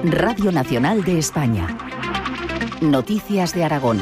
Radio Nacional de España. Noticias de Aragón.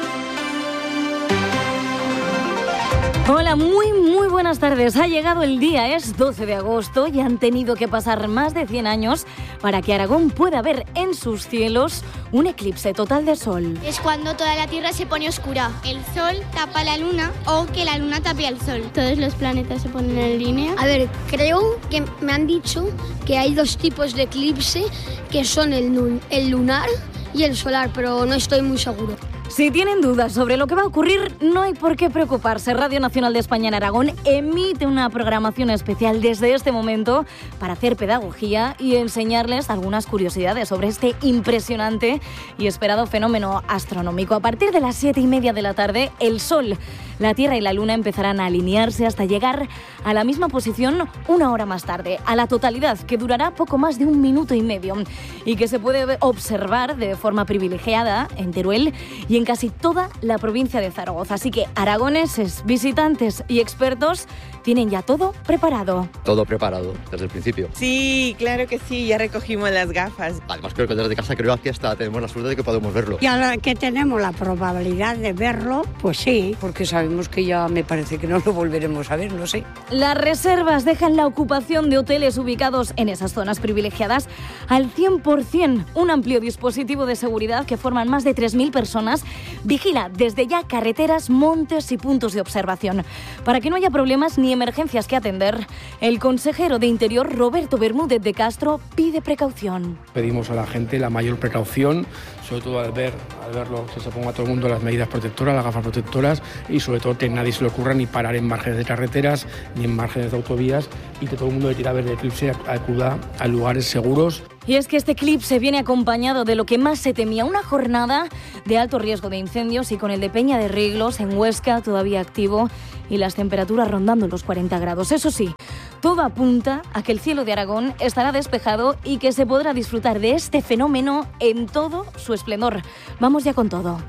Hola, muy buenas tardes. Ha llegado el día, es 12 de agosto y han tenido que pasar más de 100 años para que Aragón pueda ver en sus cielos un eclipse total de sol. Es cuando toda la Tierra se pone oscura. El Sol tapa la Luna o que la Luna tape al Sol. Todos los planetas se ponen en línea. A ver, creo que me han dicho que hay dos tipos de eclipse, que son el lunar y el solar, pero no estoy muy seguro. Si tienen dudas sobre lo que va a ocurrir, no hay por qué preocuparse. Radio Nacional de España en Aragón emite una programación especial desde este momento para hacer pedagogía y enseñarles algunas curiosidades sobre este impresionante y esperado fenómeno astronómico. A partir de las 7:30 de la tarde, el Sol, la Tierra y la Luna empezarán a alinearse hasta llegar a la misma posición una hora más tarde, a la totalidad, que durará poco más de 1 minuto y medio y que se puede observar de forma privilegiada en Teruel y en casi toda la provincia de Zaragoza. Así que aragoneses, visitantes y expertos tienen ya todo preparado. Todo preparado, desde el principio. Sí, claro que sí, ya recogimos las gafas. Además creo que desde casa, creo que hasta tenemos la suerte de que podemos verlo. Y ahora que tenemos la probabilidad de verlo, pues sí. Porque sabemos que ya me parece que no lo volveremos a ver, no sé. Las reservas dejan la ocupación de hoteles ubicados en esas zonas privilegiadas al 100%. Un amplio dispositivo de seguridad que forman más de 3.000 personas vigila desde ya carreteras, montes y puntos de observación. Para que no haya problemas ni emergencias que atender, el consejero de Interior, Roberto Bermúdez de Castro, pide precaución. Pedimos a la gente la mayor precaución, sobre todo al verlo, que se ponga todo el mundo las medidas protectoras, las gafas protectoras y sobre todo que nadie se le ocurra ni parar en márgenes de carreteras ni en márgenes de autovías y que todo el mundo que quiera ver el eclipse acuda a lugares seguros. Y es que este eclipse viene acompañado de lo que más se temía, una jornada de alto riesgo de incendios y con el de Peña de Riglos en Huesca todavía activo y las temperaturas rondando los 40 grados. Eso sí, todo apunta a que el cielo de Aragón estará despejado y que se podrá disfrutar de este fenómeno en todo su esplendor. Vamos ya con todo.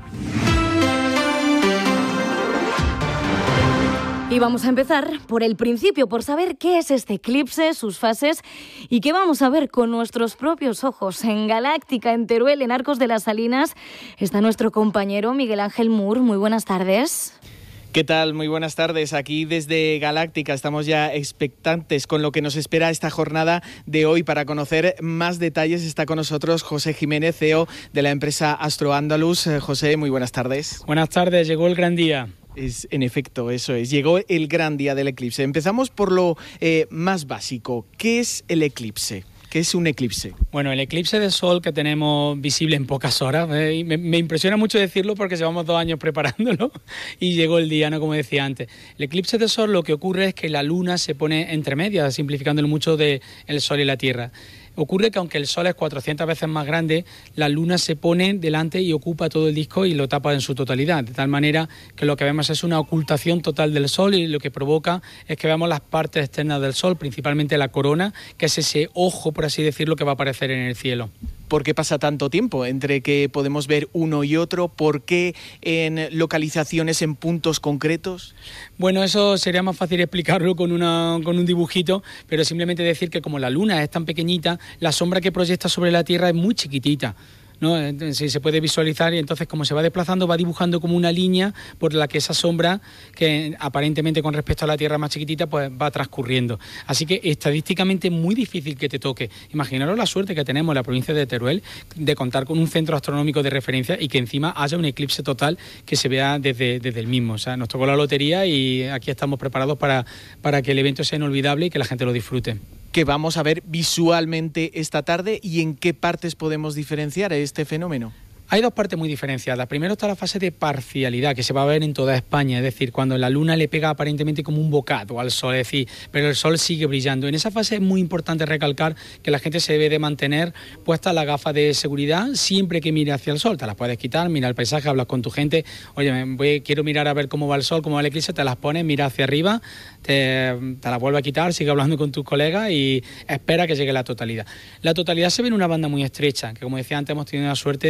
Y vamos a empezar por el principio, por saber qué es este eclipse, sus fases y qué vamos a ver con nuestros propios ojos. En Galáctica, en Teruel, en Arcos de las Salinas, está nuestro compañero Miguel Ángel Mur. Muy buenas tardes. ¿Qué tal? Muy buenas tardes. Aquí desde Galáctica estamos ya expectantes con lo que nos espera esta jornada de hoy. Para conocer más detalles está con nosotros José Jiménez, CEO de la empresa Astroandalus. José, muy buenas tardes. Buenas tardes, llegó el gran día. En efecto, eso es. Llegó el gran día del eclipse. Empezamos por lo más básico. ¿Qué es el eclipse? ¿Qué es un eclipse? Bueno, el eclipse de sol que tenemos visible en pocas horas, me impresiona mucho decirlo porque llevamos 2 años preparándolo y llegó el día, ¿no? Como decía antes. El eclipse de sol lo que ocurre es que la luna se pone entre medias, simplificándolo mucho, de el sol y la tierra. Ocurre que aunque el Sol es 400 veces más grande, la Luna se pone delante y ocupa todo el disco y lo tapa en su totalidad, de tal manera que lo que vemos es una ocultación total del Sol y lo que provoca es que veamos las partes externas del Sol, principalmente la corona, que es ese ojo, por así decirlo, que va a aparecer en el cielo. ¿Por qué pasa tanto tiempo entre que podemos ver uno y otro? ¿Por qué en localizaciones, en puntos concretos? Bueno, eso sería más fácil explicarlo con un dibujito, pero simplemente decir que como la Luna es tan pequeñita, la sombra que proyecta sobre la Tierra es muy chiquitita, ¿no? Sí, se puede visualizar y entonces como se va desplazando va dibujando como una línea por la que esa sombra, que aparentemente con respecto a la Tierra más chiquitita, pues va transcurriendo. Así que estadísticamente es muy difícil que te toque. Imaginaros la suerte que tenemos en la provincia de Teruel de contar con un centro astronómico de referencia y que encima haya un eclipse total que se vea desde el mismo. O sea, nos tocó la lotería y aquí estamos preparados para que el evento sea inolvidable y que la gente lo disfrute. ¿Qué vamos a ver visualmente esta tarde y en qué partes podemos diferenciar este fenómeno? Hay 2 partes muy diferenciadas. Primero está la fase de parcialidad, que se va a ver en toda España, es decir, cuando la luna le pega aparentemente como un bocado al sol, es decir, pero el sol sigue brillando. En esa fase es muy importante recalcar que la gente se debe de mantener puesta la gafa de seguridad siempre que mire hacia el sol. Te las puedes quitar, mira el paisaje, hablas con tu gente, oye, quiero mirar a ver cómo va el sol, cómo va el eclipse, te las pones, mira hacia arriba, te las vuelve a quitar, sigue hablando con tus colegas y espera que llegue la totalidad. La totalidad se ve en una banda muy estrecha, que como decía antes hemos tenido la suerte de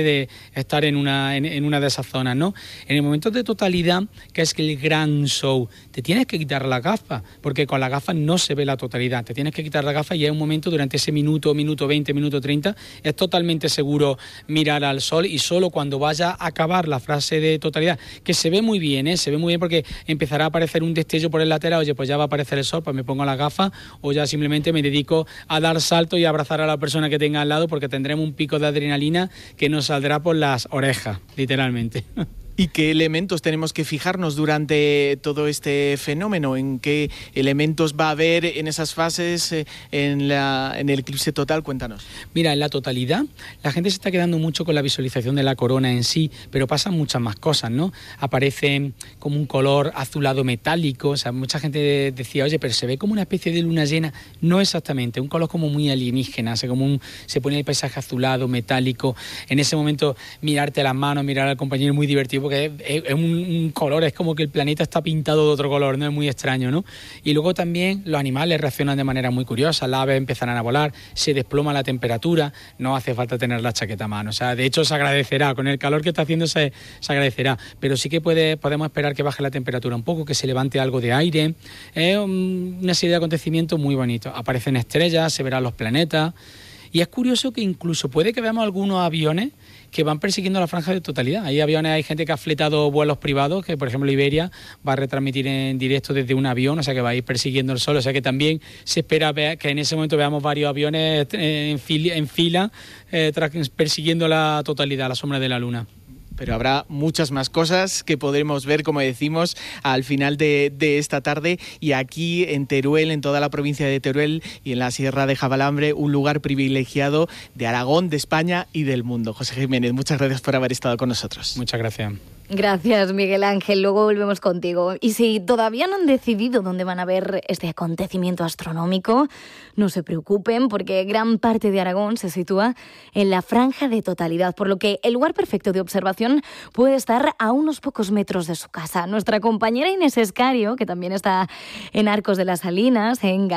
estar en una de esas zonas, ¿no? En el momento de totalidad, que es el gran show, te tienes que quitar las gafas, porque con las gafas no se ve la totalidad. Te tienes que quitar las gafas y hay un momento durante ese minuto 20, minuto 30, es totalmente seguro mirar al sol, y solo cuando vaya a acabar la frase de totalidad, que se ve muy bien, se ve muy bien, porque empezará a aparecer un destello por el lateral, oye, pues ya va a aparecer el sol, pues me pongo las gafas, o ya simplemente me dedico a dar salto y a abrazar a la persona que tenga al lado, porque tendremos un pico de adrenalina que nos saldrá por las orejas, literalmente. ¿Y qué elementos tenemos que fijarnos durante todo este fenómeno? ¿En qué elementos va a haber en esas fases, en el eclipse total? Cuéntanos. Mira, en la totalidad, la gente se está quedando mucho con la visualización de la corona en sí, pero pasan muchas más cosas, ¿no? Aparece como un color azulado metálico, o sea, mucha gente decía, oye, pero se ve como una especie de luna llena. No exactamente, un color como muy alienígena, se pone el paisaje azulado, metálico. En ese momento, mirarte las manos, mirar al compañero, muy divertido, porque es un color, es como que el planeta está pintado de otro color, ¿no? Es muy extraño, ¿no? Y luego también los animales reaccionan de manera muy curiosa, las aves empezarán a volar, se desploma la temperatura, no hace falta tener la chaqueta a mano, o sea, de hecho se agradecerá, con el calor que está haciendo se agradecerá, pero sí que podemos esperar que baje la temperatura un poco, que se levante algo de aire, es una serie de acontecimientos muy bonitos, aparecen estrellas, se verán los planetas, y es curioso que incluso puede que veamos algunos aviones que van persiguiendo la franja de totalidad. Hay gente que ha fletado vuelos privados, que por ejemplo Iberia va a retransmitir en directo desde un avión, o sea que va a ir persiguiendo el sol, o sea que también se espera que en ese momento veamos varios aviones en fila persiguiendo la totalidad, la sombra de la luna. Pero habrá muchas más cosas que podremos ver, como decimos, al final de esta tarde. Y aquí en Teruel, en toda la provincia de Teruel y en la Sierra de Jabalambre, un lugar privilegiado de Aragón, de España y del mundo. José Jiménez, muchas gracias por haber estado con nosotros. Muchas gracias. Gracias, Miguel Ángel. Luego volvemos contigo. Y si todavía no han decidido dónde van a ver este acontecimiento astronómico, no se preocupen, porque gran parte de Aragón se sitúa en la franja de totalidad, por lo que el lugar perfecto de observación puede estar a unos pocos metros de su casa. Nuestra compañera Inés Escario, que también está en Arcos de las Salinas, en